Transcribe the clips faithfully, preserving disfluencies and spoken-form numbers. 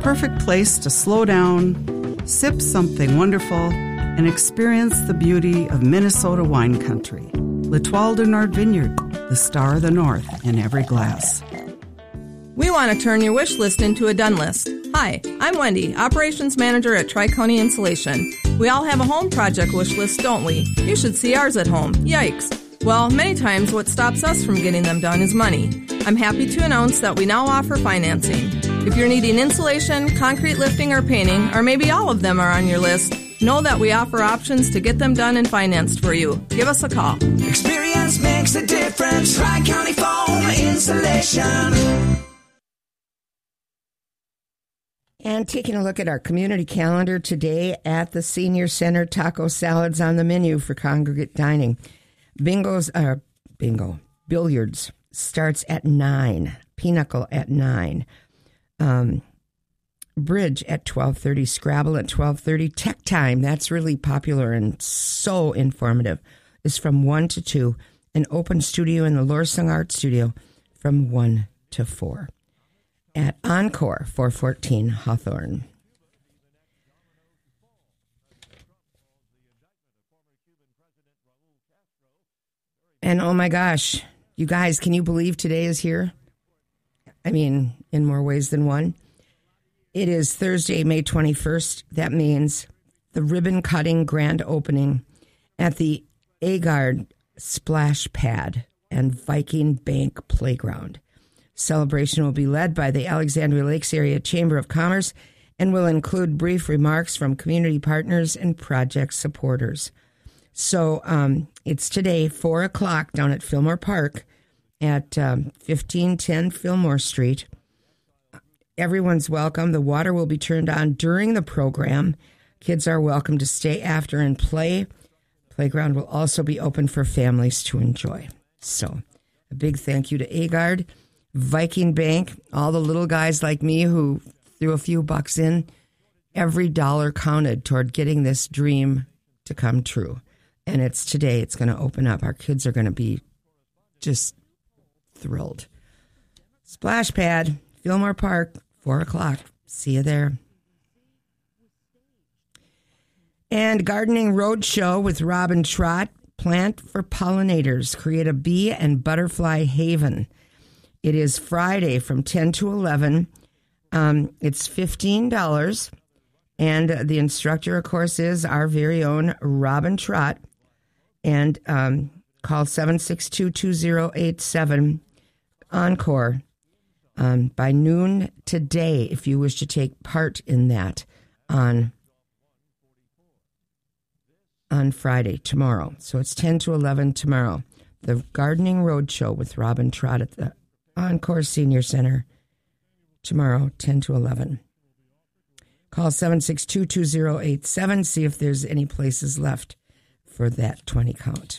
perfect place to slow down, sip something wonderful, and experience the beauty of Minnesota wine country. L'Etoile du Nord Vineyard, the star of the North in every glass. We want to turn your wish list into a done list. Hi, I'm Wendy, Operations Manager at Tri-County Insulation. We all have a home project wish list, don't we? You should see ours at home. Yikes. Well, many times what stops us from getting them done is money. I'm happy to announce that we now offer financing. If you're needing insulation, concrete lifting, or painting, or maybe all of them are on your list, know that we offer options to get them done and financed for you. Give us a call. Experience makes a difference. Tri-County Foam Insulation. And taking a look at our community calendar today at the Senior Center, taco salads on the menu for congregate dining. Bingo's, uh, bingo, billiards starts at nine. Pinochle at nine. Um, bridge at twelve thirty. Scrabble at twelve thirty. Tech Time, that's really popular and so informative, is from one to two. An open studio in the Lorsong Art Studio from one to four. At Encore, four fourteen Hawthorne. And oh my gosh, you guys, can you believe today is here? I mean, in more ways than one. It is Thursday, May twenty-first. That means the ribbon cutting grand opening at the Agard Splash Pad and Viking Bank Playground. Celebration will be led by the Alexandria Lakes Area Chamber of Commerce and will include brief remarks from community partners and project supporters. So um, it's today, four o'clock, down at Fillmore Park at um, fifteen ten Fillmore Street. Everyone's welcome. The water will be turned on during the program. Kids are welcome to stay after and play. Playground will also be open for families to enjoy. So a big thank you to Agard, Viking Bank, all the little guys like me who threw a few bucks in. Every dollar counted toward getting this dream to come true. And it's today. It's going to open up. Our kids are going to be just thrilled. Splash Pad, Fillmore Park, four o'clock. See you there. And Gardening Roadshow with Robin Trott. Plant for pollinators. Create a bee and butterfly haven. It is Friday from ten to eleven. Um, it's fifteen dollars. And the instructor, of course, is our very own Robin Trott. And um, call seven six two, two zero eight seven, Encore, um, by noon today if you wish to take part in that on, on Friday, tomorrow. So it's ten to eleven tomorrow. The Gardening Roadshow with Robin Trott at the Encore Senior Center tomorrow, ten to eleven. Call seven six two, two zero eight seven. See if there's any places left for that twenty count.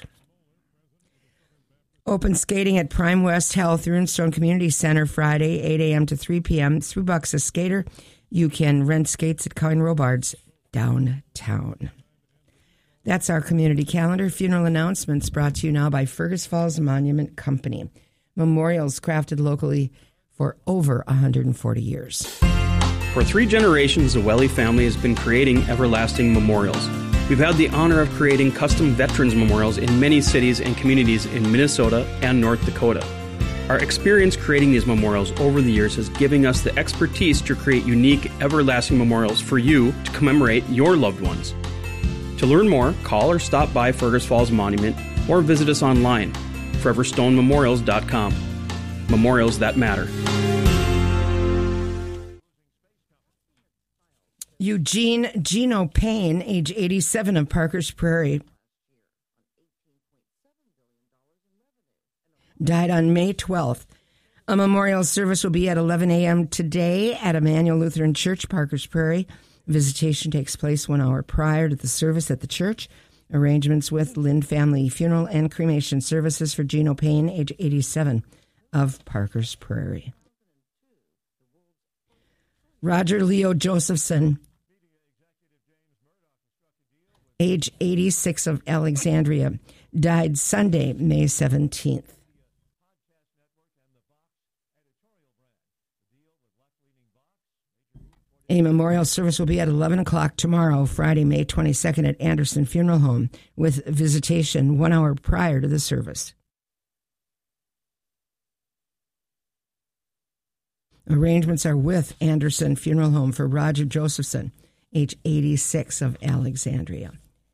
Open skating at Prime West Health Runestone Community Center Friday, eight a.m. to three p.m. Three bucks a skater. You can rent skates at Coin Robards downtown. That's our community calendar. Funeral announcements brought to you now by Fergus Falls Monument Company. Memorials crafted locally for over one hundred forty years. For three generations, the Welly family has been creating everlasting memorials. We've had the honor of creating custom veterans memorials in many cities and communities in Minnesota and North Dakota. Our experience creating these memorials over the years has given us the expertise to create unique, everlasting memorials for you to commemorate your loved ones. To learn more, call or stop by Fergus Falls Monument or visit us online, forever stone memorials dot com. Memorials that matter. Eugene Gino Payne, age eighty-seven, of Parkers Prairie, died on May twelfth. A memorial service will be at eleven a.m. today at Emmanuel Lutheran Church, Parkers Prairie. Visitation takes place one hour prior to the service at the church. Arrangements with Lind Family Funeral and Cremation Services for Gino Payne, age eighty-seven, of Parkers Prairie. Roger Leo Josephson, age eighty-six, of Alexandria, died Sunday, May seventeenth. A memorial service will be at eleven o'clock tomorrow, Friday, May twenty-second, at Anderson Funeral Home, with visitation one hour prior to the service. Arrangements are with Anderson Funeral Home for Roger Josephson, age eighty-six, of Alexandria.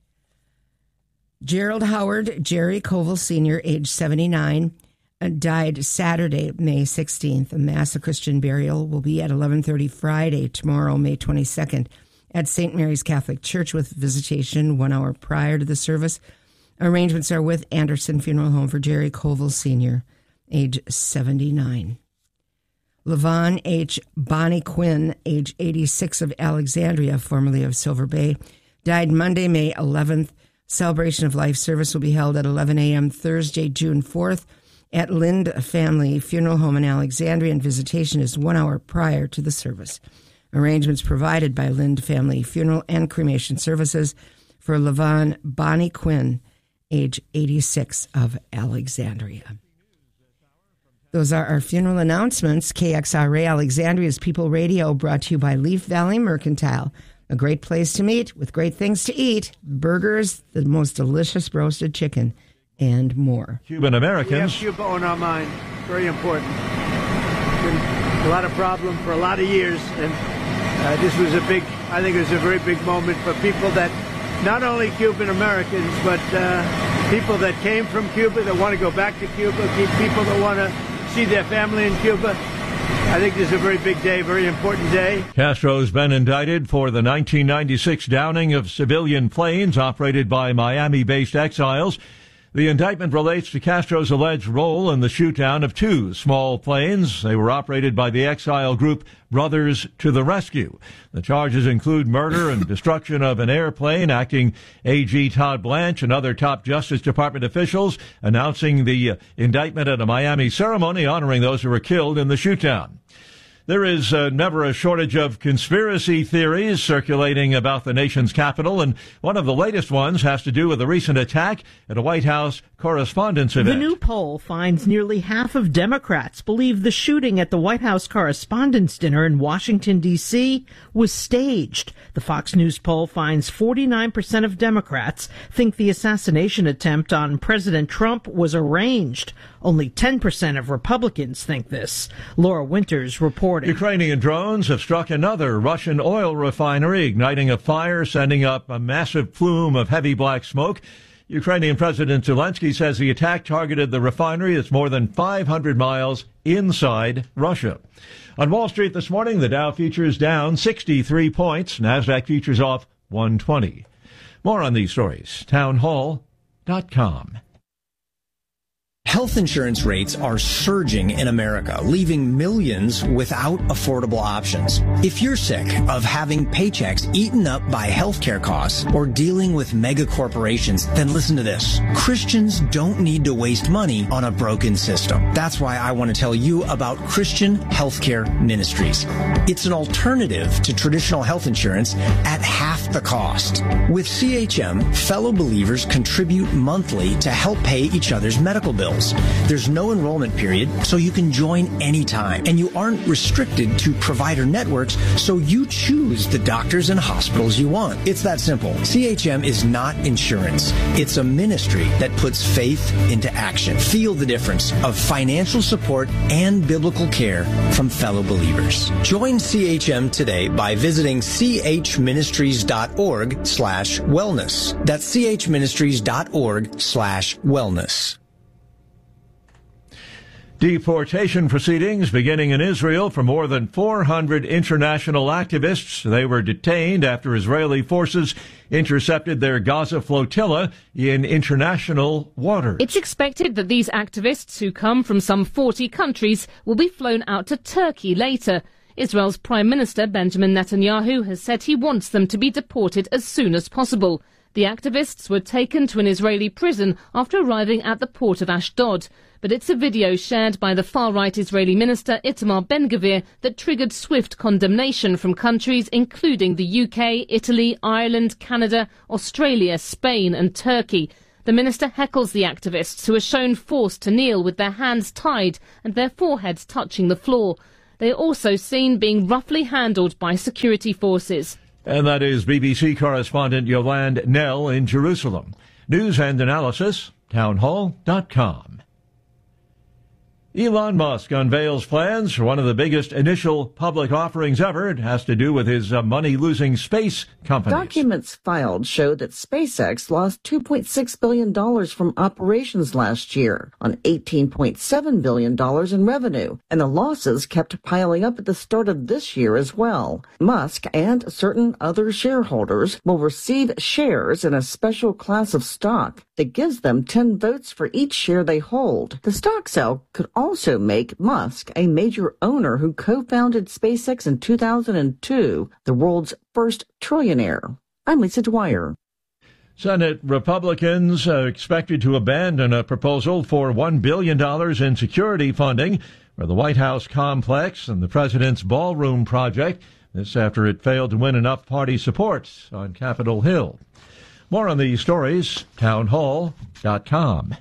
Gerald Howard Jerry Koval Senior, age seventy-nine, died Saturday, May sixteenth. A Mass of Christian burial will be at eleven thirty Friday, tomorrow, May twenty-second, at Saint Mary's Catholic Church, with visitation one hour prior to the service. Arrangements are with Anderson Funeral Home for Jerry Koval Senior, age seventy-nine. Levon H. Bonnie Quinn, age eighty-six, of Alexandria, formerly of Silver Bay, died Monday, May eleventh. Celebration of life service will be held at eleven a.m. Thursday, June fourth, at Lind Family Funeral Home in Alexandria, and visitation is one hour prior to the service. Arrangements provided by Lind Family Funeral and Cremation Services for Levon Bonnie Quinn, age eighty-six, of Alexandria. Those are our funeral announcements. K X R A Alexandria's People Radio, brought to you by Leaf Valley Mercantile. A great place to meet with great things to eat. Burgers, the most delicious roasted chicken, and more. Cuban Americans. We have Cuba on our mind. Very important. Been a lot of problem for a lot of years, and uh, this was a big, I think it was a very big moment for people that, not only Cuban Americans, but uh, people that came from Cuba, that want to go back to Cuba, people that want to see their family in Cuba. I think this is a very big day, very important day. Castro's been indicted for the nineteen ninety-six downing of civilian planes operated by Miami-based exiles. The indictment relates to Castro's alleged role in the shoot-down of two small planes. They were operated by the exile group Brothers to the Rescue. The charges include murder and destruction of an airplane. Acting A G Todd Blanche and other top Justice Department officials announcing the uh, indictment at a Miami ceremony honoring those who were killed in the shoot-down. There is uh, never a shortage of conspiracy theories circulating about the nation's capital, and one of the latest ones has to do with a recent attack at a White House Correspondents' event. The new poll finds nearly half of Democrats believe the shooting at the White House Correspondents' Dinner in Washington, D C was staged. The Fox News poll finds forty-nine percent of Democrats think the assassination attempt on President Trump was arranged. Only ten percent of Republicans think this. Laura Winters reporting. Ukrainian drones have struck another Russian oil refinery, igniting a fire, sending up a massive plume of heavy black smoke. Ukrainian President Zelensky says the attack targeted the refinery that's more than five hundred miles inside Russia. On Wall Street this morning, the Dow futures down sixty-three points. NASDAQ futures off one twenty. More on these stories. townhall dot com. Health insurance rates are surging in America, leaving millions without affordable options. If you're sick of having paychecks eaten up by healthcare costs or dealing with mega corporations, then listen to this. Christians don't need to waste money on a broken system. That's why I want to tell you about Christian Healthcare Ministries. It's an alternative to traditional health insurance at half the cost. With C H M, fellow believers contribute monthly to help pay each other's medical bills. There's no enrollment period, so you can join anytime. And you aren't restricted to provider networks, so you choose the doctors and hospitals you want. It's that simple. C H M is not insurance. It's a ministry that puts faith into action. Feel the difference of financial support and biblical care from fellow believers. Join C H M today by visiting chministries.org slash wellness. That's chministries.org slash wellness. Deportation proceedings beginning in Israel for more than four hundred international activists. They were detained after Israeli forces intercepted their Gaza flotilla in international waters. It's expected that these activists, who come from some forty countries, will be flown out to Turkey later. Israel's Prime Minister Benjamin Netanyahu has said he wants them to be deported as soon as possible. The activists were taken to an Israeli prison after arriving at the port of Ashdod. But it's a video shared by the far-right Israeli minister Itamar Ben-Gvir that triggered swift condemnation from countries including the U K, Italy, Ireland, Canada, Australia, Spain and Turkey. The minister heckles the activists, who are shown forced to kneel with their hands tied and their foreheads touching the floor. They are also seen being roughly handled by security forces. And that is B B C correspondent Yolande Nell in Jerusalem. News and analysis, townhall dot com. Elon Musk unveils plans for one of the biggest initial public offerings ever. It has to do with his uh, money-losing space companies. Documents filed show that SpaceX lost two point six billion dollars from operations last year on eighteen point seven billion dollars in revenue, and the losses kept piling up at the start of this year as well. Musk and certain other shareholders will receive shares in a special class of stock that gives them ten votes for each share they hold. The stock sale could also make Musk a major owner who co-founded SpaceX in two thousand two, the world's first trillionaire. I'm Lisa Dwyer. Senate Republicans are expected to abandon a proposal for one billion dollars in security funding for the White House complex and the President's Ballroom project. This after it failed to win enough party support on Capitol Hill. More on these stories, townhall dot com.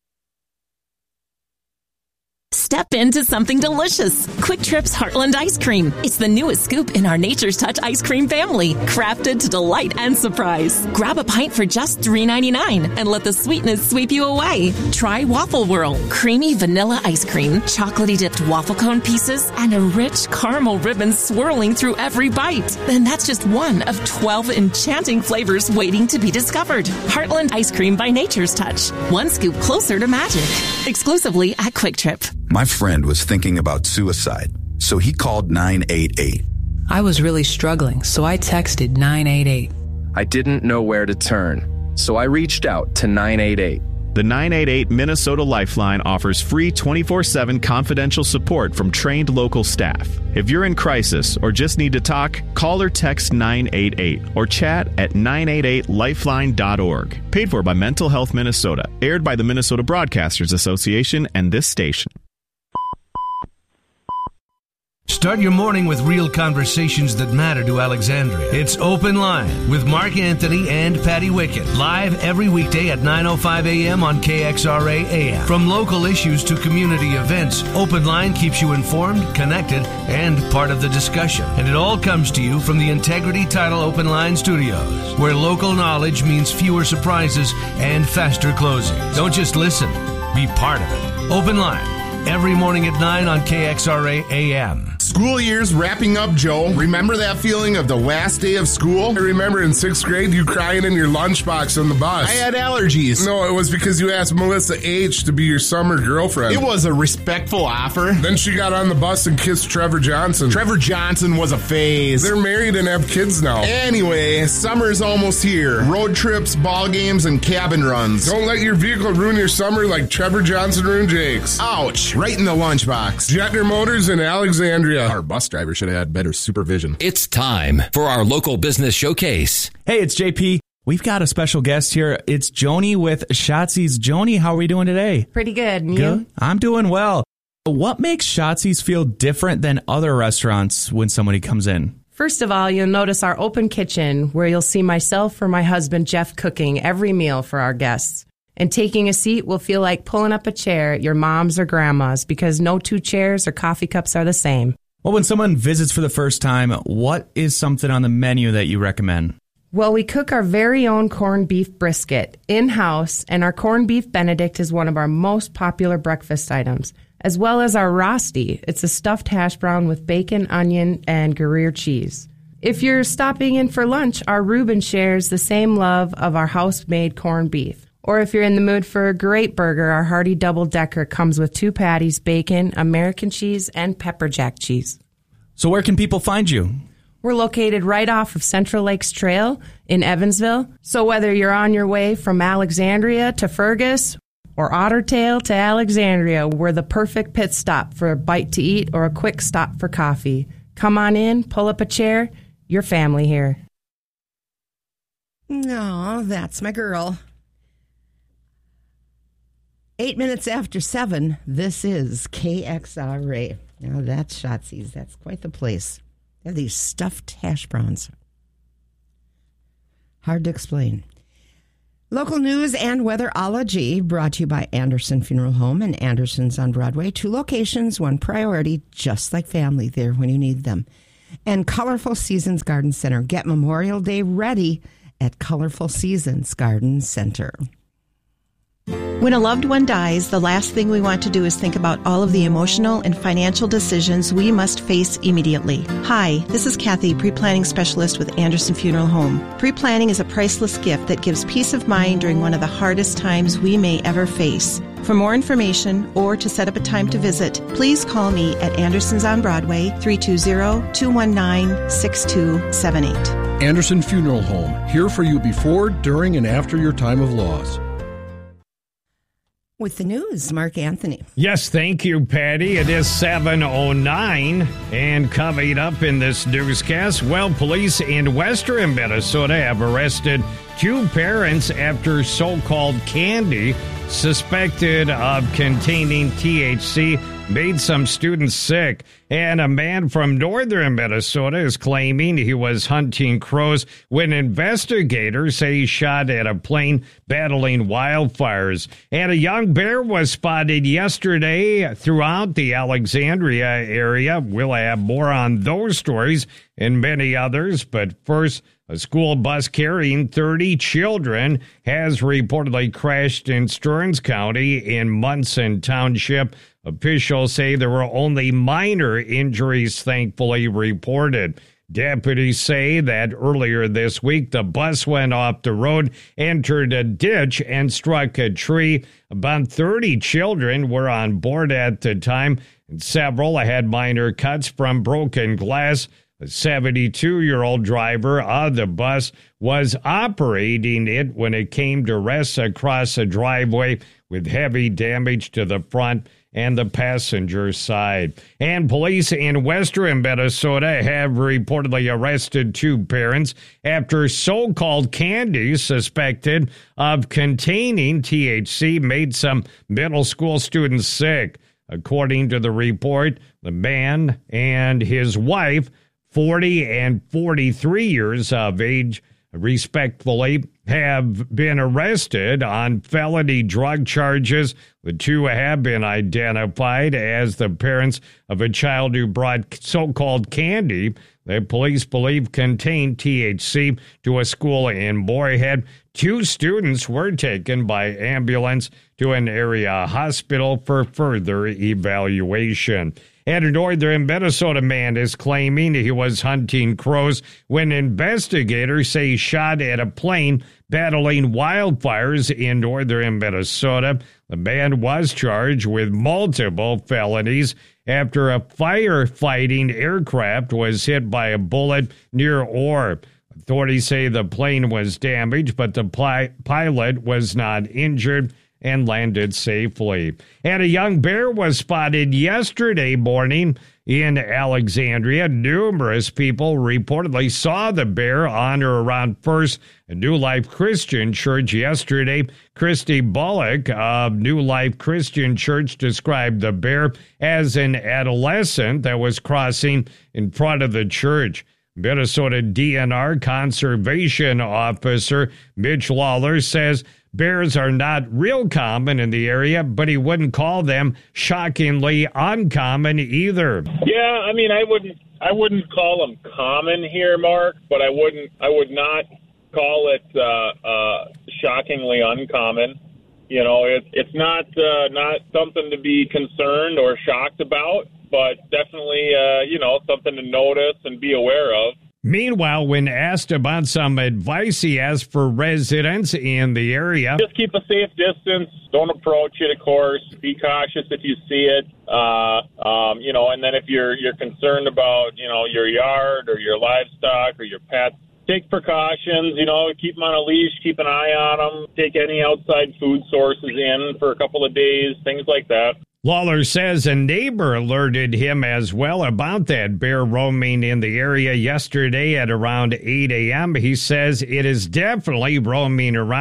Step into something delicious. Quick Trip's Heartland Ice Cream. It's the newest scoop in our Nature's Touch ice cream family, crafted to delight and surprise. Grab a pint for just three ninety-nine and let the sweetness sweep you away. Try Waffle Whirl, creamy vanilla ice cream, chocolatey dipped waffle cone pieces, and a rich caramel ribbon swirling through every bite. And that's just one of twelve enchanting flavors waiting to be discovered. Heartland Ice Cream by Nature's Touch. One scoop closer to magic. Exclusively at Quick Trip. My friend was thinking about suicide, so he called nine eight eight. I was really struggling, so I texted nine eight eight. I didn't know where to turn, so I reached out to nine eight eight. The nine eight eight Minnesota Lifeline offers free twenty-four seven confidential support from trained local staff. If you're in crisis or just need to talk, call or text nine eight eight or chat at nine eight eight lifeline dot org. Paid for by Mental Health Minnesota. Aired by the Minnesota Broadcasters Association and this station. Start your morning with real conversations that matter to Alexandria. It's Open Line with Mark Anthony and Patty Wickett. Live every weekday at nine oh five a.m. on K X R A A M. From local issues to community events, Open Line keeps you informed, connected, and part of the discussion. And it all comes to you from the Integrity Title Open Line Studios, where local knowledge means fewer surprises and faster closing. Don't just listen, be part of it. Open Line. Every morning at nine on K X R A A M. School year's wrapping up, Joe. Remember that feeling of the last day of school? I remember in sixth grade you crying in your lunchbox on the bus. I had allergies. No, it was because you asked Melissa H. to be your summer girlfriend. It was a respectful offer. Then she got on the bus and kissed Trevor Johnson. Trevor Johnson was a phase. They're married and have kids now. Anyway, summer's almost here. Road trips, ball games, and cabin runs. Don't let your vehicle ruin your summer like Trevor Johnson ruined Jake's. Ouch. Right in the lunchbox. Jetner Motors in Alexandria. Our bus driver should have had better supervision. It's time for our local business showcase. Hey, it's J P. We've got a special guest here. It's Joni with Schatzi's. Joni, how are we doing today? Pretty good. And good. You? I'm doing well. What makes Schatzi's feel different than other restaurants when somebody comes in? First of all, you'll notice our open kitchen where you'll see myself or my husband, Jeff, cooking every meal for our guests. And taking a seat will feel like pulling up a chair at your mom's or grandma's because no two chairs or coffee cups are the same. Well, when someone visits for the first time, what is something on the menu that you recommend? Well, we cook our very own corned beef brisket in-house, and our corned beef Benedict is one of our most popular breakfast items, as well as our Rosti. It's a stuffed hash brown with bacon, onion, and Gruyere cheese. If you're stopping in for lunch, our Reuben shares the same love of our house-made corned beef. Or if you're in the mood for a great burger, our hearty double-decker comes with two patties, bacon, American cheese, and pepper jack cheese. So where can people find you? We're located right off of Central Lakes Trail in Evansville. So whether you're on your way from Alexandria to Fergus or Otter Tail to Alexandria, we're the perfect pit stop for a bite to eat or a quick stop for coffee. Come on in, pull up a chair. Your family here. No, that's my girl. Eight minutes after seven, this is K X R A. Now that's Schatzi's. That's quite the place. They have these stuffed hash browns. Hard to explain. Local news and weatherology brought to you by Anderson Funeral Home and Anderson's on Broadway. Two locations, one priority, just like family, there when you need them. And Colorful Seasons Garden Center. Get Memorial Day ready at Colorful Seasons Garden Center. When a loved one dies, the last thing we want to do is think about all of the emotional and financial decisions we must face immediately. Hi, this is Kathy, pre-planning specialist with Anderson Funeral Home. Pre-planning is a priceless gift that gives peace of mind during one of the hardest times we may ever face. For more information or to set up a time to visit, please call me at Anderson's on Broadway, three two zero, two one nine, six two seven eight. Anderson Funeral Home, here for you before, during, and after your time of loss. With the news, Mark Anthony. Yes, thank you, Patty. It is seven oh nine, and coming up in this newscast, well, police in western Minnesota have arrested two parents after so-called candy suspected of containing T H C made some students sick. And a man from northern Minnesota is claiming he was hunting crows when investigators say he shot at a plane battling wildfires. And a young bear was spotted yesterday throughout the Alexandria area. We'll have more on those stories and many others. But first, a school bus carrying thirty children has reportedly crashed in Stearns County in Munson Township. Officials say there were only minor injuries, thankfully, reported. Deputies say that earlier this week, the bus went off the road, entered a ditch, and struck a tree. About thirty children were on board at the time, and several had minor cuts from broken glass. A seventy-two-year-old driver of the bus was operating it when it came to rest across a driveway with heavy damage to the front and the passenger side. And police in western Minnesota have reportedly arrested two parents after so-called candy suspected of containing T H C made some middle school students sick. According to the report, the man and his wife, forty and forty-three years of age, respectively, have been arrested on felony drug charges. The two have been identified as the parents of a child who brought so-called candy that police believe contained T H C to a school in Moorhead. Two students were taken by ambulance to an area hospital for further evaluation. And a northern Minnesota man is claiming he was hunting crows when investigators say he shot at a plane battling wildfires in northern Minnesota. The man was charged with multiple felonies after a firefighting aircraft was hit by a bullet near Orr. Authorities say the plane was damaged, but the pli- pilot was not injured and landed safely. And a young bear was spotted yesterday morning in Alexandria. Numerous people reportedly saw the bear on or around First New Life Christian Church yesterday. Christy Bullock of New Life Christian Church described the bear as an adolescent that was crossing in front of the church. Minnesota D N R Conservation Officer Mitch Lawler says bears are not real common in the area, but he wouldn't call them shockingly uncommon either. Yeah, I mean, I wouldn't, I wouldn't call them common here, Mark, but I wouldn't, I would not call it uh, uh, shockingly uncommon. You know, it, it's not uh, not something to be concerned or shocked about, but definitely, uh, you know, something to notice and be aware of. Meanwhile, when asked about some advice he has for residents in the area, just keep a safe distance. Don't approach it, of course. Be cautious if you see it. Uh, um, you know, and then if you're you're concerned about, you know, your yard or your livestock or your pets, take precautions. You know, keep them on a leash, keep an eye on them. Take any outside food sources in for a couple of days, things like that. Lawler says a neighbor alerted him as well about that bear roaming in the area yesterday at around eight a.m. He says it is definitely roaming around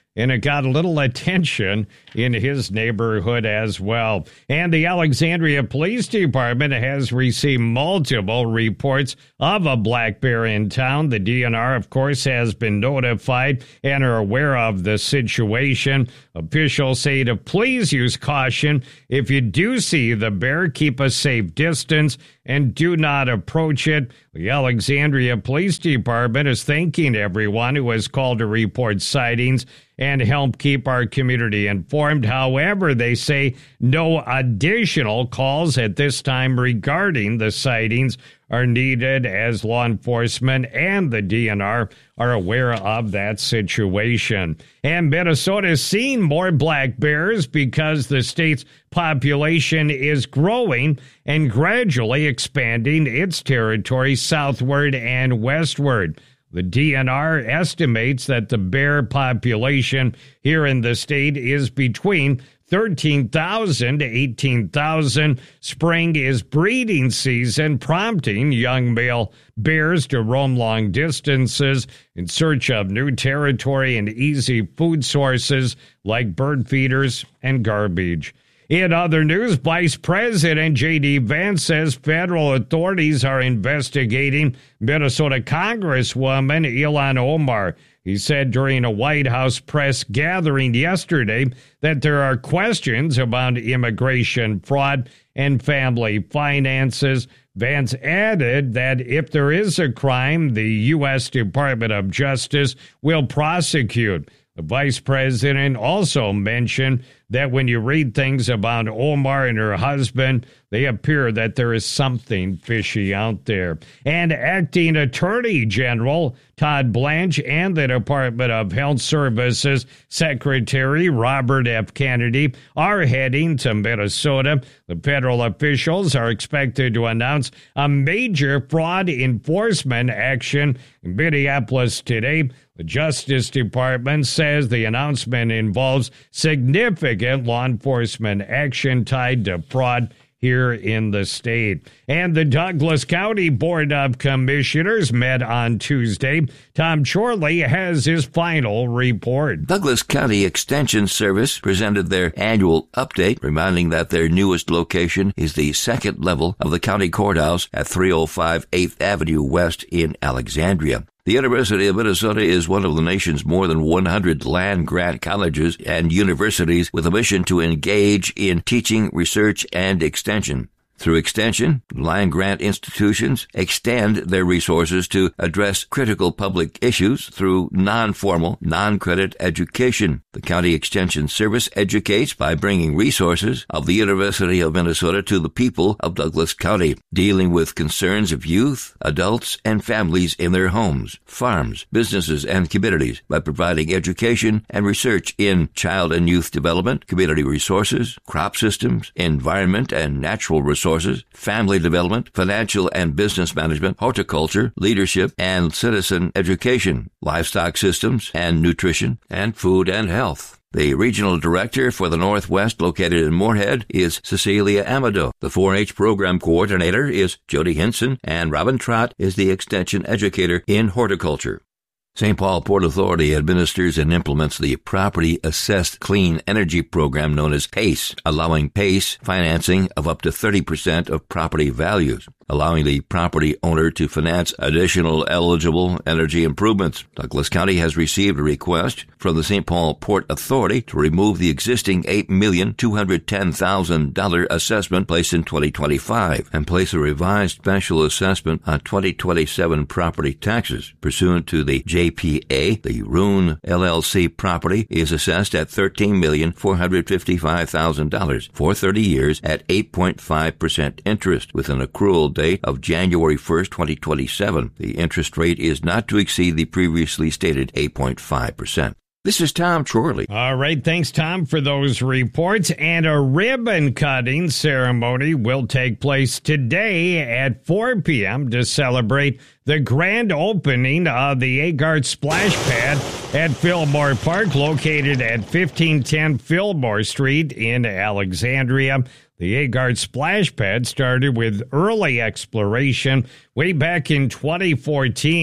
and it got a little attention in his neighborhood as well. And the Alexandria Police Department has received multiple reports of a black bear in town. The D N R, of course, has been notified and are aware of the situation. Officials say to please use caution. If you do see the bear, keep a safe distance and do not approach it. The Alexandria Police Department is thanking everyone who has called to report sightings and help keep our community informed. However, they say no additional calls at this time regarding the sightings are needed, as law enforcement and the D N R are aware of that situation. And Minnesota is seeing more black bears because the state's population is growing and gradually expanding its territory southward and westward. The D N R estimates that the bear population here in the state is between thirteen thousand to eighteen thousand. Spring is breeding season, prompting young male bears to roam long distances in search of new territory and easy food sources like bird feeders and garbage. In other news, Vice President J D. Vance says federal authorities are investigating Minnesota Congresswoman Ilhan Omar. He said during a White House press gathering yesterday that there are questions about immigration fraud and family finances. Vance added that if there is a crime, the U S Department of Justice will prosecute. The vice president also mentioned that when you read things about Omar and her husband, they appear that there is something fishy out there. And Acting Attorney General Todd Blanche and the Department of Health Services Secretary Robert F. Kennedy are heading to Minnesota. The federal officials are expected to announce a major fraud enforcement action in Minneapolis today. The Justice Department says the announcement involves significant law enforcement action tied to fraud here in the state. And the Douglas County Board of Commissioners met on Tuesday. Tom Chorley has his final report. Douglas County Extension Service presented their annual update, reminding that their newest location is the second level of the county courthouse at three oh five eighth Avenue West in Alexandria. The University of Minnesota is one of the nation's more than one hundred land-grant colleges and universities with a mission to engage in teaching, research, and extension. Through extension, land-grant institutions extend their resources to address critical public issues through non-formal, non-credit education. The County Extension Service educates by bringing resources of the University of Minnesota to the people of Douglas County, dealing with concerns of youth, adults, and families in their homes, farms, businesses, and communities by providing education and research in child and youth development, community resources, crop systems, environment and natural resources, family development, financial and business management, horticulture, leadership, and citizen education, livestock systems and nutrition, and food and health. The regional director for the Northwest, located in Moorhead, is Cecilia Amado. The four H program coordinator is Jody Hinson, and Robin Trott is the extension educator in horticulture. Saint Paul Port Authority administers and implements the Property Assessed Clean Energy Program known as PACE, allowing PACE financing of up to thirty percent of property values, allowing the property owner to finance additional eligible energy improvements. Douglas County has received a request from the Saint Paul Port Authority to remove the existing eight million two hundred ten thousand dollars assessment placed in twenty twenty-five and place a revised special assessment on twenty twenty-seven property taxes. Pursuant to the J P A, the Rune L L C property is assessed at thirteen million four hundred fifty-five thousand dollars for thirty years at eight point five percent interest with an accrual date of January first, twenty twenty-seven. The interest rate is not to exceed the previously stated eight point five percent. This is Tom Chorley. All right, thanks, Tom, for those reports. And a ribbon cutting ceremony will take place today at four p.m. to celebrate the grand opening of the Agard Splash Pad at Fillmore Park, located at fifteen ten Fillmore Street in Alexandria. The Agard Splash Pad started with early exploration way back in twenty fourteen.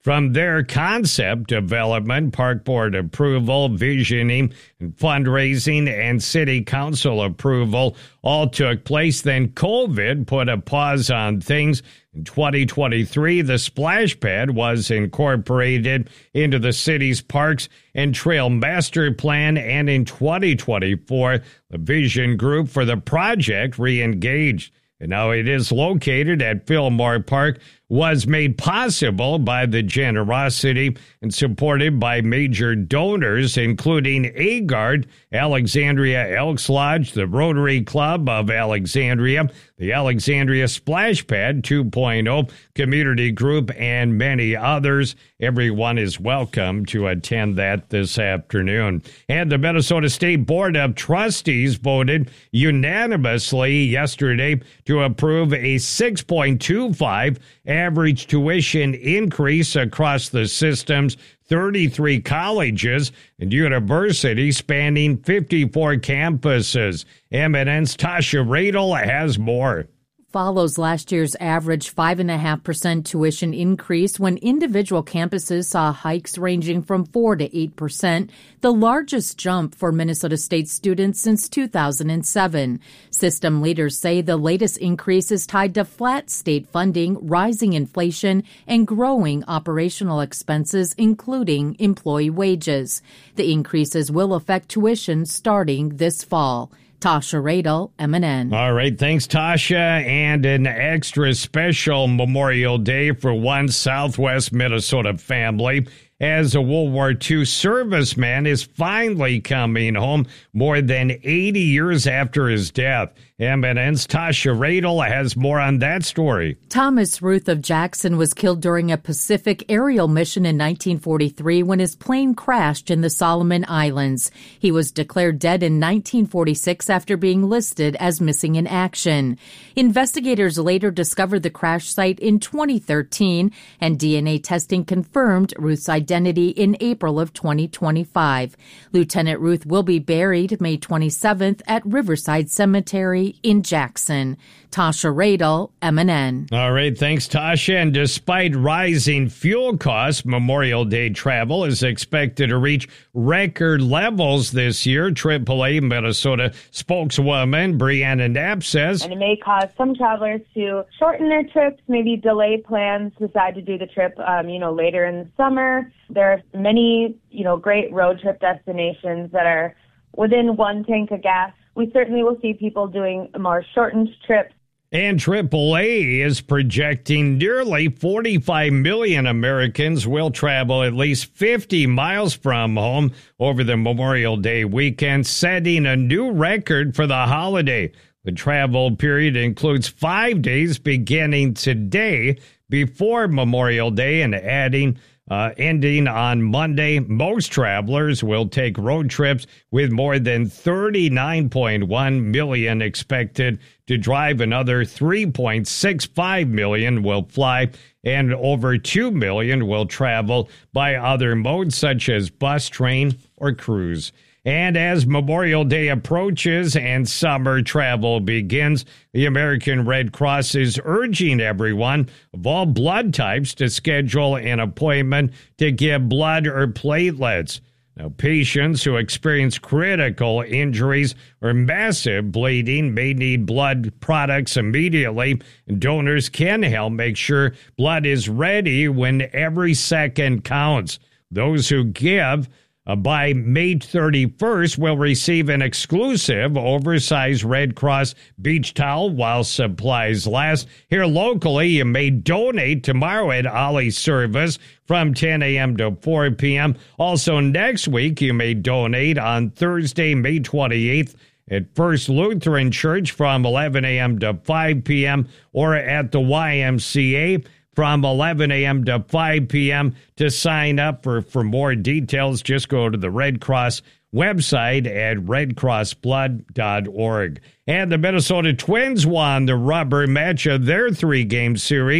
From their concept development, park board approval, visioning, and fundraising, and city council approval all took place. Then COVID put a pause on things. In twenty twenty-three, the splash pad was incorporated into the city's parks and trail master plan, and in twenty twenty-four, the vision group for the project re-engaged. And now it is located at Fillmore Park, was made possible by the generosity and supported by major donors, including AGARD, Alexandria Elks Lodge, the Rotary Club of Alexandria, the Alexandria Splash Pad two point oh Community Group, and many others. Everyone is welcome to attend that this afternoon. And the Minnesota State Board of Trustees voted unanimously yesterday to approve a six point two five average tuition increase across the system's thirty-three colleges and universities spanning fifty-four campuses. M N N's Tasha Radel has more. Follows last year's average five point five percent tuition increase when individual campuses saw hikes ranging from four to eight percent, the largest jump for Minnesota State students since two thousand seven. System leaders say the latest increase is tied to flat state funding, rising inflation, and growing operational expenses, including employee wages. The increases will affect tuition starting this fall. Tasha Radel, M N N. All right, thanks, Tasha. And an extra special Memorial Day for one Southwest Minnesota family, as a World War Two serviceman is finally coming home more than eighty years after his death. M N N's Tasha Radel has more on that story. Thomas Ruth of Jackson was killed during a Pacific aerial mission in nineteen forty-three when his plane crashed in the Solomon Islands. He was declared dead in nineteen forty-six after being listed as missing in action. Investigators later discovered the crash site in twenty thirteen, and D N A testing confirmed Ruth's identity in April of twenty twenty-five. Lieutenant Ruth will be buried May twenty-seventh at Riverside Cemetery in Jackson. Tasha Radel, M N N. All right, thanks, Tasha. And despite rising fuel costs, Memorial Day travel is expected to reach record levels this year. triple A Minnesota spokeswoman Brianna Knapp says, and it may cause some travelers to shorten their trips, maybe delay plans, decide to do the trip, um, you know, later in the summer. There are many, you know, great road trip destinations that are within one tank of gas. We certainly will see people doing more shortened trips. And triple A is projecting nearly forty-five million Americans will travel at least fifty miles from home over the Memorial Day weekend, setting a new record for the holiday. The travel period includes five days beginning today before Memorial Day and adding Uh, ending on Monday. Most travelers will take road trips, with more than thirty-nine point one million expected to drive. Another three point six five million will fly, and over two million will travel by other modes such as bus, train, or cruise. And as Memorial Day approaches and summer travel begins, the American Red Cross is urging everyone of all blood types to schedule an appointment to give blood or platelets. Now, patients who experience critical injuries or massive bleeding may need blood products immediately. Donors can help make sure blood is ready when every second counts. Those who give Uh, by May thirty-first, will receive an exclusive oversized Red Cross beach towel while supplies last. Here locally, you may donate tomorrow at Ollie's Service from ten a.m. to four p.m. Also next week, you may donate on Thursday, May twenty-eighth at First Lutheran Church from eleven a.m. to five p.m. or at the Y M C A from eleven a.m. to five p.m. To sign up for, for more details, just go to the Red Cross website at red cross blood dot org. And the Minnesota Twins won the rubber match of their three-game series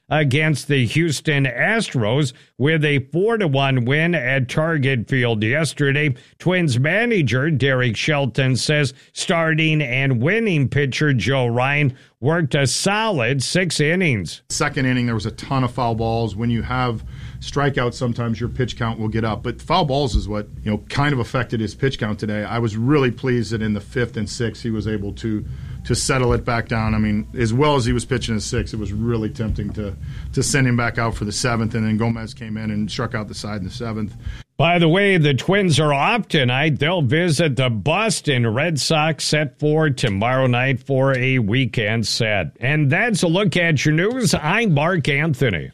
against the Houston Astros with a four to one win at Target Field yesterday. Twins manager Derek Shelton says starting and winning pitcher Joe Ryan worked a solid six innings. Second inning, there was a ton of foul balls. When you have strikeouts, sometimes your pitch count will get up. But foul balls is what, you know, kind of affected his pitch count today. I was really pleased that in the fifth and sixth, he was able to to settle it back down. I mean, as well as he was pitching in sixth, it was really tempting to to send him back out for the seventh, and then Gomez came in and struck out the side in the seventh. By the way, the Twins are off tonight. They'll visit the Boston Red Sox set for tomorrow night for a weekend set. And that's a look at your news. I'm Mark Anthony.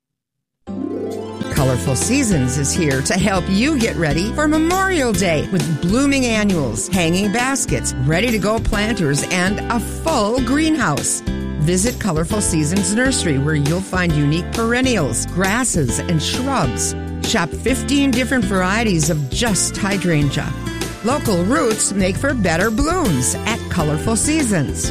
Colorful Seasons is here to help you get ready for Memorial Day with blooming annuals, hanging baskets, ready-to-go planters, and a full greenhouse. Visit Colorful Seasons Nursery, where you'll find unique perennials, grasses, and shrubs. Shop fifteen different varieties of just hydrangea. Local roots make for better blooms at Colorful Seasons.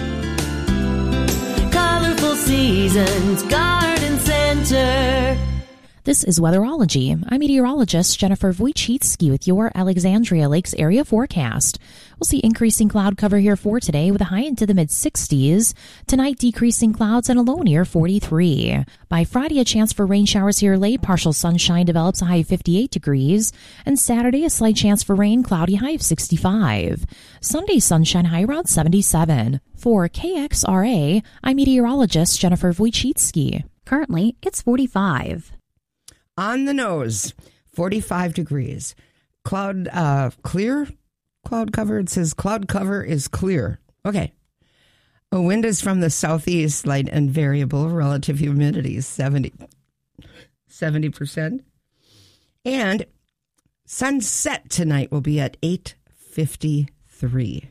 Colorful Seasons Garden Center. This is Weatherology. I'm meteorologist Jennifer Wojcicki with your Alexandria Lakes area forecast. We'll see increasing cloud cover here for today with a high into the mid sixties. Tonight, decreasing clouds and a low near forty-three. By Friday, a chance for rain showers here late. Partial sunshine develops a high of fifty-eight degrees. And Saturday, a slight chance for rain, cloudy high of sixty-five. Sunday, sunshine high around seventy-seven. For K X R A, I'm meteorologist Jennifer Wojcicki. Currently, it's forty-five. On the nose, forty-five degrees. Cloud, uh, clear? Cloud cover. It says cloud cover is clear. Okay. A wind is from the southeast, light and variable. Relative humidity is seventy, seventy percent. And sunset tonight will be at eight fifty-three.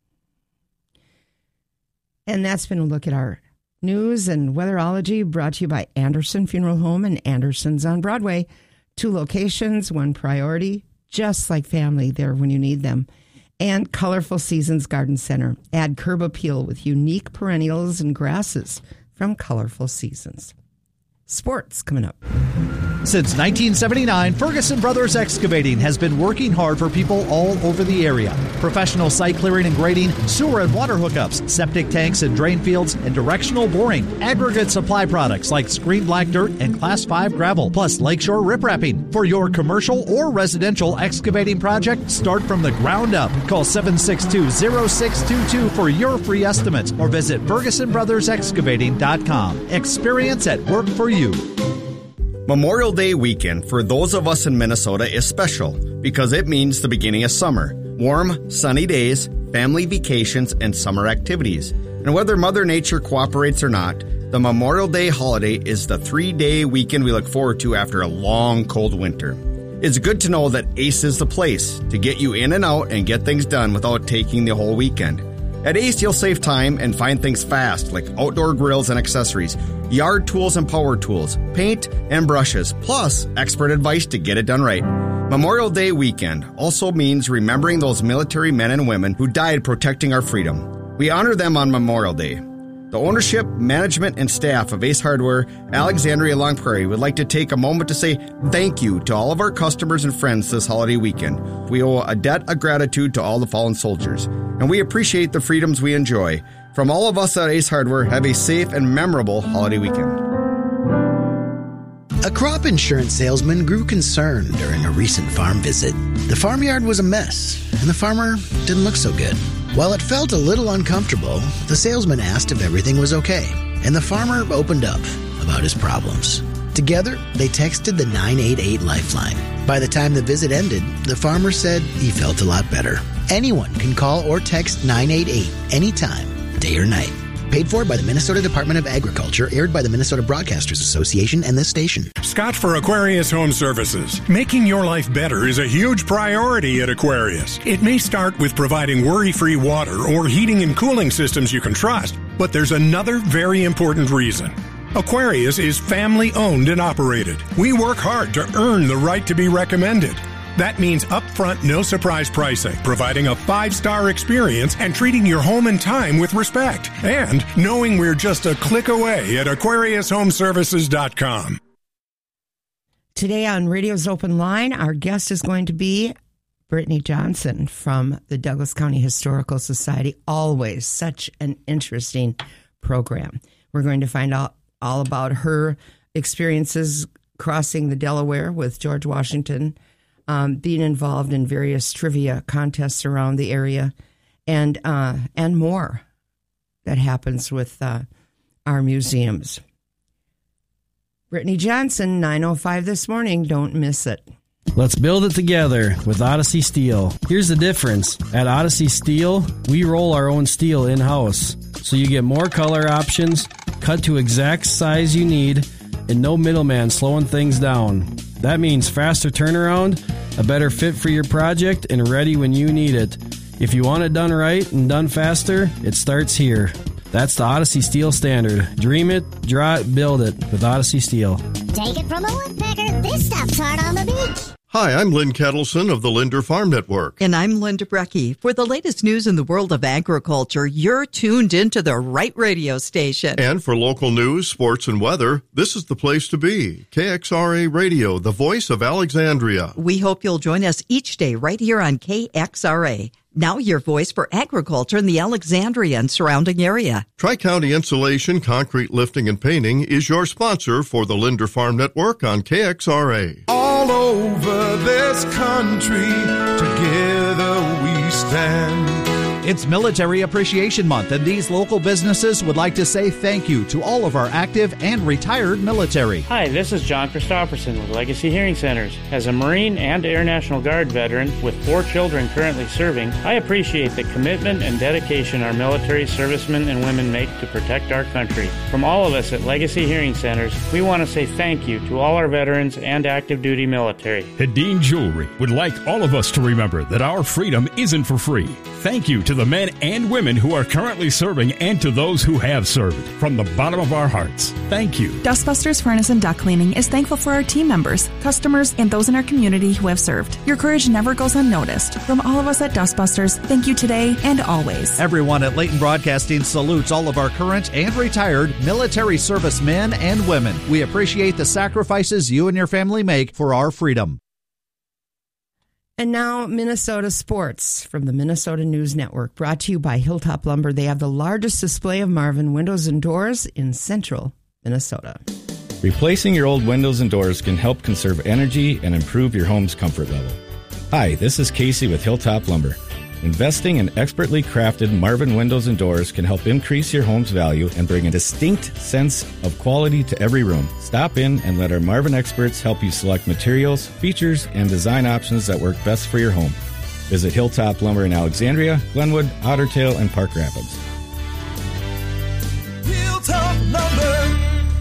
And that's been a look at our news and weatherology, brought to you by Anderson Funeral Home and Anderson's on Broadway. Two locations, one priority, just like family there when you need them. And Colorful Seasons Garden Center. Add curb appeal with unique perennials and grasses from Colorful Seasons. Sports coming up. Since nineteen seventy-nine, Ferguson Brothers Excavating has been working hard for people all over the area. Professional site clearing and grading, sewer and water hookups, septic tanks and drain fields, and directional boring. Aggregate supply products like screened black dirt and Class five gravel, plus lakeshore riprapping. For your commercial or residential excavating project, start from the ground up. Call seven six two, zero six two two for your free estimate or visit Ferguson Brothers Excavating dot com. Experience at work for you. Memorial Day weekend for those of us in Minnesota is special because it means the beginning of summer. Warm, sunny days, family vacations, and summer activities. And whether Mother Nature cooperates or not, the Memorial Day holiday is the three-day weekend we look forward to after a long, cold winter. It's good to know that Ace is the place to get you in and out and get things done without taking the whole weekend. At Ace, you'll save time and find things fast, like outdoor grills and accessories, yard tools and power tools, paint and brushes, plus expert advice to get it done right. Memorial Day weekend also means remembering those military men and women who died protecting our freedom. We honor them on Memorial Day. The ownership, management, and staff of Ace Hardware, Alexandria Long Prairie would like to take a moment to say thank you to all of our customers and friends this holiday weekend. We owe a debt of gratitude to all the fallen soldiers, and we appreciate the freedoms we enjoy. From all of us at Ace Hardware, have a safe and memorable holiday weekend. A crop insurance salesman grew concerned during a recent farm visit. The farmyard was a mess, and the farmer didn't look so good. While it felt a little uncomfortable, the salesman asked if everything was okay, and the farmer opened up about his problems. Together, they texted the nine eight eight Lifeline. By the time the visit ended, the farmer said he felt a lot better. Anyone can call or text nine eight eight anytime, day or night. Paid for by the Minnesota Department of Agriculture, aired by the Minnesota Broadcasters Association and this station. Scott for Aquarius Home Services. Making your life better is a huge priority at Aquarius. It may start with providing worry-free water or heating and cooling systems you can trust, but there's another very important reason. Aquarius is family-owned and operated. We work hard to earn the right to be recommended. That means upfront, no surprise pricing, providing a five-star experience and treating your home and time with respect. And knowing we're just a click away at Aquarius Home Services dot com. Today on Radio's Open Line, our guest is going to be Brittany Johnson from the Douglas County Historical Society. Always such an interesting program. We're going to find out all about her experiences crossing the Delaware with George Washington, um, being involved in various trivia contests around the area, and uh, and more that happens with uh, our museums. Brittany Johnson, nine oh five this morning. Don't miss it. Let's build it together with Odyssey Steel. Here's the difference. At Odyssey Steel, we roll our own steel in-house, so you get more color options, cut to exact size you need, and no middleman slowing things down. That means faster turnaround, a better fit for your project, and ready when you need it. If you want it done right and done faster, it starts here. That's the Odyssey Steel standard. Dream it, draw it, build it with Odyssey Steel. Take it from a woodpecker, this stuff's hard on the beach. Hi, I'm Lynn Kettleson of the Linder Farm Network. And I'm Linda Brecky. For the latest news in the world of agriculture, you're tuned into the right radio station. And for local news, sports, and weather, this is the place to be. K X R A Radio, the voice of Alexandria. We hope you'll join us each day right here on K X R A. Now your voice for agriculture in the Alexandria and surrounding area. Tri-County Insulation, Concrete Lifting and Painting is your sponsor for the Linder Farm Network on K X R A. All over this country, together we stand. It's Military Appreciation Month, and these local businesses would like to say thank you to all of our active and retired military. Hi, this is John Christopherson with Legacy Hearing Centers. As a Marine and Air National Guard veteran with four children currently serving, I appreciate the commitment and dedication our military servicemen and women make to protect our country. From all of us at Legacy Hearing Centers, we want to say thank you to all our veterans and active duty military. Hedin Jewelry would like all of us to remember that our freedom isn't for free. Thank you to the men and women who are currently serving and to those who have served. From the bottom of our hearts, thank you. Dustbusters Furnace and Duct Cleaning is thankful for our team members, customers, and those in our community who have served. Your courage never goes unnoticed. From all of us at Dustbusters, thank you today and always. Everyone at Leighton Broadcasting salutes all of our current and retired military service men and women. We appreciate the sacrifices you and your family make for our freedom. And now Minnesota sports from the Minnesota News Network, brought to you by Hilltop Lumber. They have the largest display of Marvin windows and doors in central Minnesota. Replacing your old windows and doors can help conserve energy and improve your home's comfort level. Hi, this is Casey with Hilltop Lumber. Investing in expertly crafted Marvin windows and doors can help increase your home's value and bring a distinct sense of quality to every room. Stop in and let our Marvin experts help you select materials, features, and design options that work best for your home. Visit Hilltop Lumber in Alexandria, Glenwood, Otter Tail, and Park Rapids. Hilltop Lumber.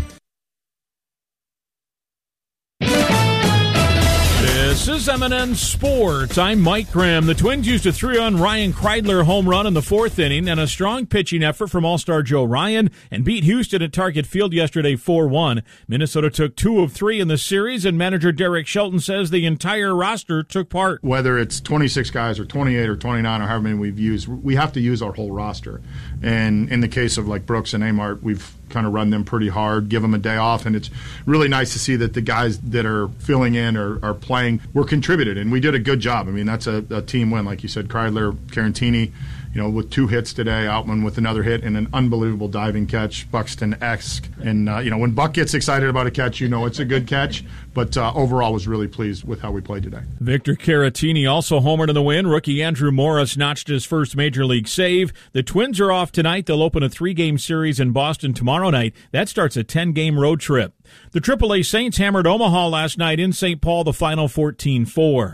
This is M and N Sports. I'm Mike Graham. The Twins used a three-run Ryan Kreidler home run in the fourth inning and a strong pitching effort from All-Star Joe Ryan and beat Houston at Target Field yesterday four one. Minnesota took two of three in the series, and manager Derek Shelton says the entire roster took part. Whether it's twenty-six guys or twenty-eight or twenty-nine or however many we've used, we have to use our whole roster. And in the case of like Brooks and Amart, we've kind of run them pretty hard, give them a day off, and it's really nice to see that the guys that are filling in or are playing were contributed, and we did a good job. I mean, that's a, a team win, like you said. Kreidler, Carantini, you know, with two hits today, Outman with another hit and an unbelievable diving catch, Buxton-esque. And, uh, you know, when Buck gets excited about a catch, you know it's a good catch. But uh, overall was really pleased with how we played today. Victor Caratini also homered in the win. Rookie Andrew Morris notched his first Major League save. The Twins are off tonight. They'll open a three-game series in Boston tomorrow night. That starts a ten-game road trip. The triple A Saints hammered Omaha last night in Saint Paul, the final fourteen four. The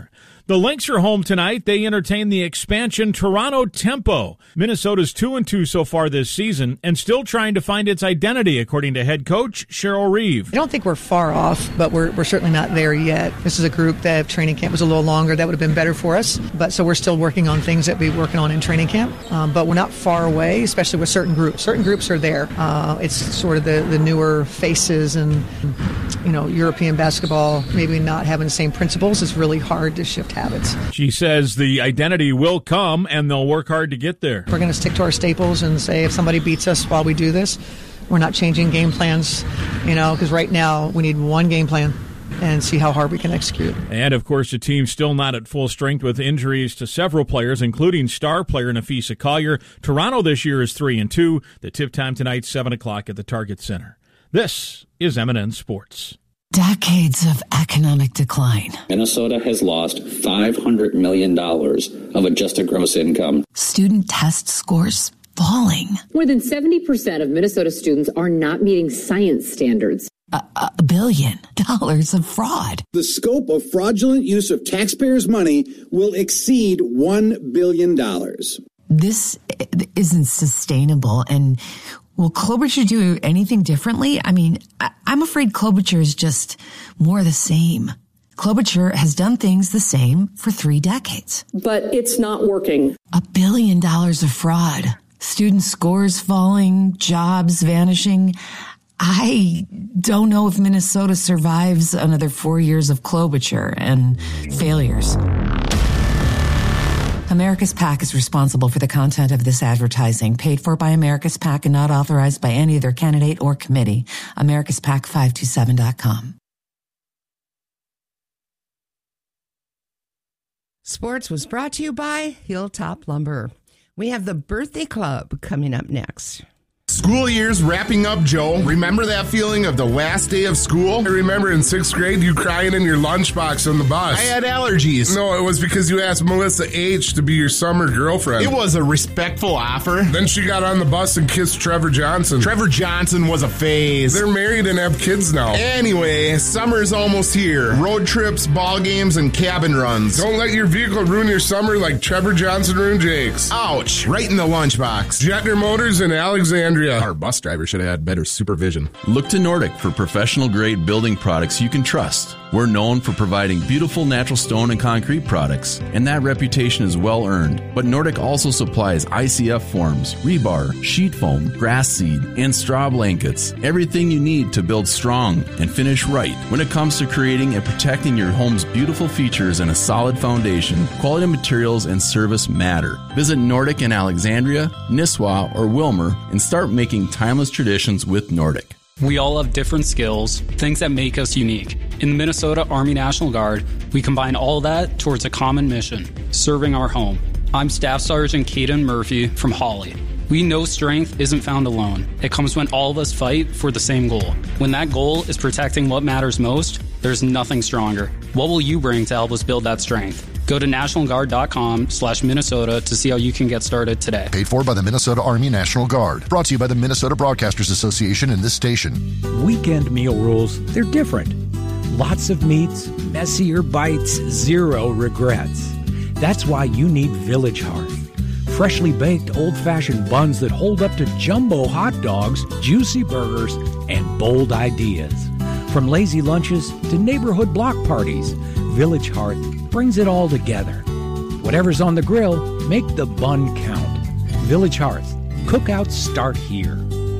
The Lynx are home tonight. They entertain the expansion Toronto Tempo. Minnesota's two and two so far this season and still trying to find its identity, according to head coach Cheryl Reeve. I don't think we're far off, but we're, we're certainly not there yet. This is a group that if training camp was a little longer, that would have been better for us. But so we're still working on things that we're working on in training camp. Um, but we're not far away, especially with certain groups. Certain groups are there. Uh, it's sort of the, the newer faces and, you know, European basketball maybe not having the same principles. It's really hard to shift habits. She says the identity will come and they'll work hard to get there. We're going to stick to our staples and say if somebody beats us while we do this, we're not changing game plans, you know, because right now we need one game plan and see how hard we can execute. And, of course, the team's still not at full strength with injuries to several players, including star player Nafisa Collier. Toronto this year is three and two. The tip time tonight, seven o'clock at the Target Center. This is M and N Sports. Decades of economic decline. Minnesota has lost five hundred million dollars of adjusted gross income. Student test scores falling. More than seventy percent of Minnesota students are not meeting science standards. A, a billion dollars of fraud. The scope of fraudulent use of taxpayers' money will exceed one billion dollars. This isn't sustainable, and will Klobuchar do anything differently? I mean, I, I'm afraid Klobuchar is just more of the same. Klobuchar has done things the same for three decades. But it's not working. A billion dollars of fraud, student scores falling, jobs vanishing. I don't know if Minnesota survives another four years of Klobuchar and failures. America's PAC is responsible for the content of this advertising, paid for by America's PAC and not authorized by any other candidate or committee. America's PAC five two seven dot com. Sports was brought to you by Hilltop Lumber. We have the birthday club coming up next. School year's wrapping up, Joe. Remember that feeling of the last day of school? I remember in sixth grade you crying in your lunchbox on the bus. I had allergies. No, it was because you asked Melissa H. to be your summer girlfriend. It was a respectful offer. Then she got on the bus and kissed Trevor Johnson. Trevor Johnson was a phase. They're married and have kids now. Anyway, summer's almost here. Road trips, ball games, and cabin runs. Don't let your vehicle ruin your summer like Trevor Johnson ruined Jake's. Ouch. Right in the lunchbox. Jetner Motors in Alexandria. Our bus driver should have had better supervision. Look to Nordic for professional-grade building products you can trust. We're known for providing beautiful natural stone and concrete products, and that reputation is well earned. But Nordic also supplies I C F forms, rebar, sheet foam, grass seed, and straw blankets. Everything you need to build strong and finish right. When it comes to creating and protecting your home's beautiful features and a solid foundation, quality materials and service matter. Visit Nordic in Alexandria, Nisswa, or Wilmer and start making timeless traditions with Nordic. We all have different skills, things that make us unique. In the Minnesota Army National Guard, we combine all that towards a common mission, serving our home. I'm Staff Sergeant Caden Murphy from Hawley. We know strength isn't found alone. It comes when all of us fight for the same goal. When that goal is protecting what matters most, there's nothing stronger. What will you bring to help us build that strength? Go to national guard dot com slash Minnesota to see how you can get started today. Paid for by the Minnesota Army National Guard. Brought to you by the Minnesota Broadcasters Association and this station. Weekend meal rules, they're different. Lots of meats, messier bites, zero regrets. That's why you need Village Hearth. Freshly baked old-fashioned buns that hold up to jumbo hot dogs, juicy burgers, and bold ideas. From lazy lunches to neighborhood block parties, Village Hearth brings it all together. Whatever's on the grill, make the bun count. Village Hearth. Cookouts start here.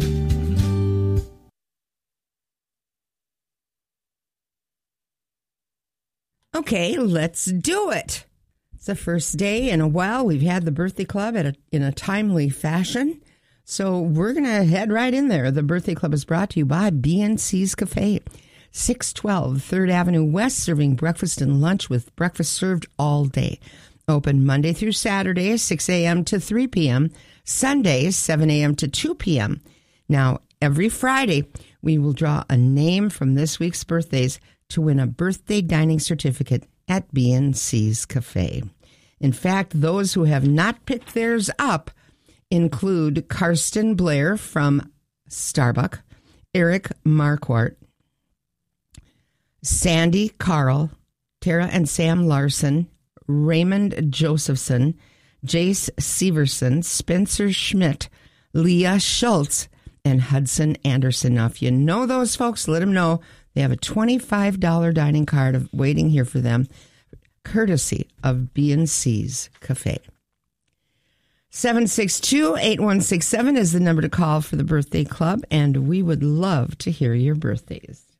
Okay, let's do it. It's the first day in a while. We've had the birthday club at a, in a timely fashion. So we're going to head right in there. The birthday club is brought to you by B and C's Cafe. six twelve third Avenue West, serving breakfast and lunch with breakfast served all day. Open Monday through Saturday, six a.m. to three p.m., Sundays, seven a.m. to two p.m. Now, every Friday, we will draw a name from this week's birthdays to win a birthday dining certificate at B and C's Cafe. In fact, those who have not picked theirs up include Karsten Blair from Starbuck, Eric Marquardt, Sandy Carl, Tara and Sam Larson, Raymond Josephson, Jace Severson, Spencer Schmidt, Leah Schultz, and Hudson Anderson. Now, if you know those folks, let them know they have a twenty-five dollars dining card of waiting here for them, courtesy of B and C's Cafe. seven six two, eight one six seven is the number to call for the birthday club, and we would love to hear your birthdays.